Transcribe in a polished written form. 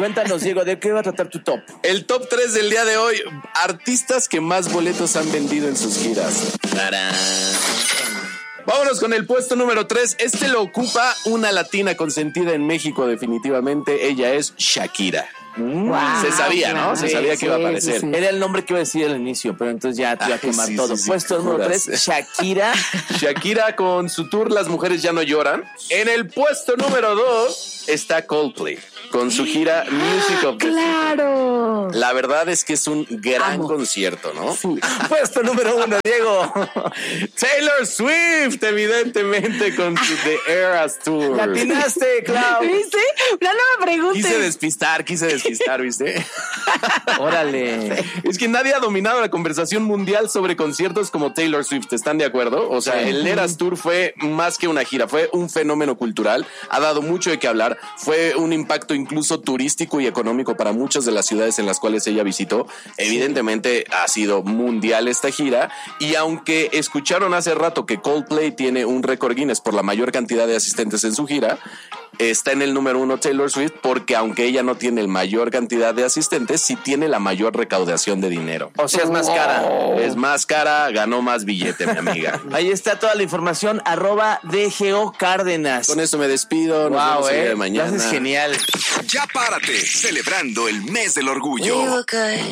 Cuéntanos, Diego, ¿de qué va a tratar tu top? El top 3 del día de hoy, artistas que más boletos han vendido en sus giras. ¡Tarán! Vámonos con el puesto número 3. Este lo ocupa una latina consentida en México, definitivamente. Ella es Shakira. Wow, Se sabía, ¿no? Se sabía que iba a aparecer. Sí. Era el nombre que iba a decir al inicio, pero entonces ya te iba a quemar todo. Puesto número 3, Shakira. Shakira con su tour Las Mujeres Ya No Lloran. En el puesto número 2 está Coldplay con su gira Music of the ¡Claro! La verdad es que es un gran concierto, ¿no? Sí. Puesto número 1, Diego. Taylor Swift, evidentemente, con su The Eras Tour. La atinaste, Clau. ¿Viste? No me preguntes. Quise despistar, ¿viste? Órale. Es que nadie ha dominado la conversación mundial sobre conciertos como Taylor Swift, ¿están de acuerdo? O sea, el Eras Tour fue más que una gira, fue un fenómeno cultural, ha dado mucho de qué hablar, fue un impacto incluso turístico y económico para muchas de las ciudades en las cuales ella visitó. Evidentemente ha sido mundial esta gira, y aunque escucharon hace rato que Coldplay tiene un récord Guinness por la mayor cantidad de asistentes en su gira, está en el número 1 Taylor Swift porque aunque ella no tiene la mayor cantidad de asistentes, sí tiene la mayor recaudación de dinero. O sea, es más cara. Es más cara, ganó más billete, mi amiga. Ahí está toda la información, @DGO Cárdenas. Con eso me despido. Nos vemos el día de mañana. Lo haces genial. Ya párate, celebrando el mes del orgullo.